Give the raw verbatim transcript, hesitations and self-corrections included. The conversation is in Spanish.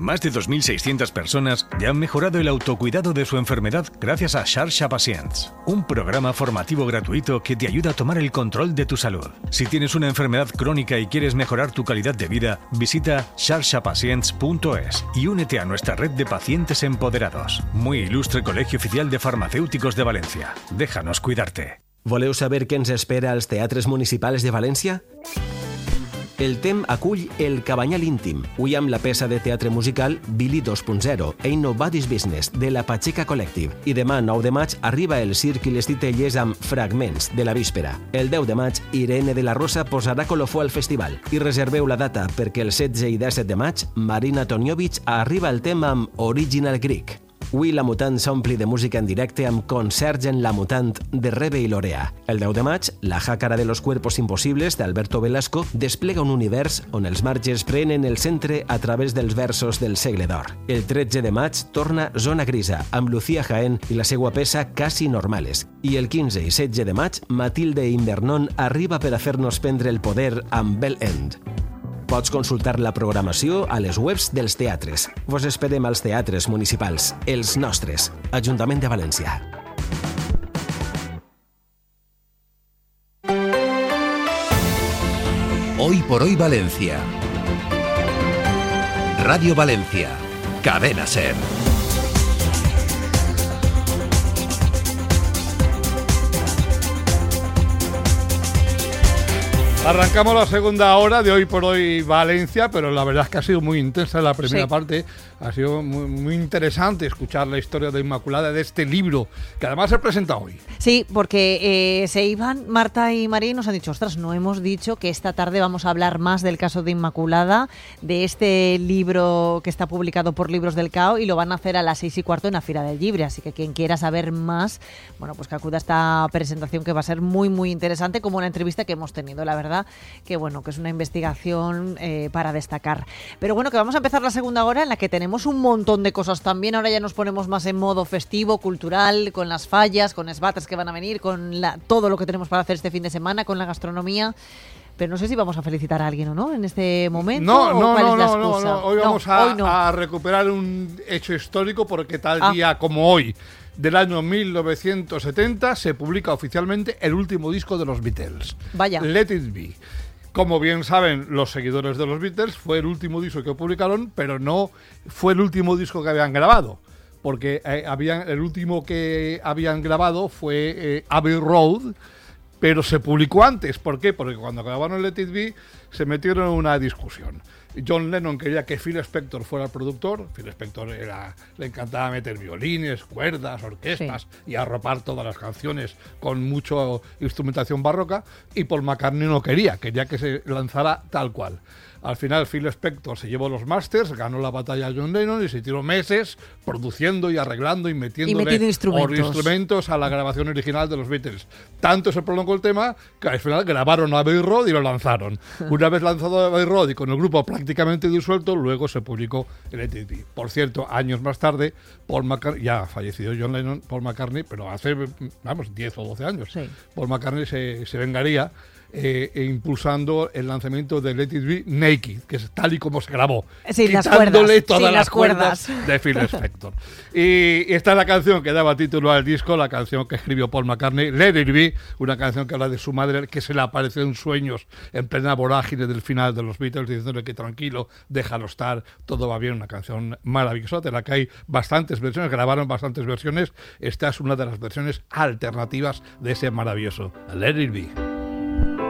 Más de dos mil seiscientas personas ya han mejorado el autocuidado de su enfermedad gracias a Xarxa Pacients, un programa formativo gratuito que te ayuda a tomar el control de tu salud. Si tienes una enfermedad crónica y quieres mejorar tu calidad de vida, visita xarxa pacients punto es y únete a nuestra red de pacientes empoderados. Muy ilustre Colegio Oficial de Farmacéuticos de València. Déjanos cuidarte. Voleu saber què ens espera als teatres municipals de València? El T E M acull El Cabanyal Íntim, avui amb la peça de teatre musical Billy dos punt zero, Ain't Nobody's Business, de la Pacheca Collective. I demà, nou de maig, arriba el Circ i les Titelles amb Fragments, de la víspera. El deu de maig, Irene de la Rosa posarà colofó al festival. I reserveu la data, perquè el setze i disset de maig, Marina Toniovic arriba al T E M amb Original Greek. Avui la Mutant s'ompli de música en directe amb concerts en La Mutant de Rebe i Lorea. El deu de maig, La Jácara de los Cuerpos Imposibles d'Alberto Velasco desplega un univers on els marges prenen el centre a través dels versos del segle d'or. El tretze de maig torna Zona Grisa amb Lucía Jaén i la seva peça Casi Normales. I el quinze i setze de maig, Matilde Invernon arriba per a fer-nos prendre el poder amb Bell End. Pots consultar la programació a les webs dels teatres. Vos esperem als teatres municipals, els nostres. Ajuntament de València. Hoy por hoy Valencia. Radio Valencia. Cadena SER. Arrancamos la segunda hora de Hoy por Hoy Valencia, pero la verdad es que ha sido muy intensa la primera sí. parte. Ha sido muy, muy interesante escuchar la historia de Inmaculada, de este libro, que además se presenta hoy. Sí, porque eh, se iban, Marta y María, y nos han dicho, ostras, no hemos dicho que esta tarde vamos a hablar más del caso de Inmaculada, de este libro que está publicado por Libros del Cao, y lo van a hacer a las seis y cuarto en la Fira del Llibre. Así que quien quiera saber más, bueno, pues que acuda a esta presentación, que va a ser muy, muy interesante, como una entrevista que hemos tenido, la verdad, que bueno, que es una investigación eh, para destacar. Pero bueno, que vamos a empezar la segunda hora en la que tenemos un montón de cosas también. Ahora ya nos ponemos más en modo festivo, cultural, con las fallas, con esbates que van a venir, con la, todo lo que tenemos para hacer este fin de semana, con la gastronomía. Pero no sé si vamos a felicitar a alguien o no en este momento. No, no, ¿o cuál no, es la no, no, excusa? no. Hoy vamos no, a, hoy no. a recuperar un hecho histórico, porque tal ah. día como hoy, del año mil novecientos setenta, se publica oficialmente el último disco de los Beatles. Vaya. Let It Be. Como bien saben los seguidores de los Beatles, fue el último disco que publicaron, pero no fue el último disco que habían grabado, porque eh, habían, el último que habían grabado fue eh, Abbey Road, pero se publicó antes. ¿Por qué? Porque cuando grabaron Let It Be se metieron en una discusión. John Lennon quería que Phil Spector fuera el productor. Phil Spector era, le encantaba meter violines, cuerdas, orquestas, sí, y arropar todas las canciones con mucha instrumentación barroca. Y Paul McCartney no quería, quería que se lanzara tal cual. Al final Phil Spector se llevó los masters, ganó la batalla a John Lennon y se tiró meses produciendo y arreglando y metiéndole y instrumentos. instrumentos a la grabación original de los Beatles. Tanto se prolongó el tema que al final grabaron Abbey Road y lo lanzaron. Una vez lanzado Abbey Road y con el grupo prácticamente disuelto, luego se publicó el Let It Be. Por cierto, años más tarde, Paul McCartney, ya fallecido John Lennon, Paul McCartney, pero hace, vamos, diez o doce años, sí, Paul McCartney se, se vengaría Eh, e impulsando el lanzamiento de Let It Be Naked, que es tal y como se grabó, sí, quitándole las todas sí, las, las cuerdas, cuerdas de Phil Spector. Y esta es la canción que daba título al disco, la canción que escribió Paul McCartney, Let It Be, una canción que habla de su madre, que se le apareció en sueños en plena vorágine del final de los Beatles, diciéndole que tranquilo, déjalo estar, todo va bien. Una canción maravillosa, de la que hay bastantes versiones, grabaron bastantes versiones. Esta es una de las versiones alternativas de ese maravilloso Let It Be.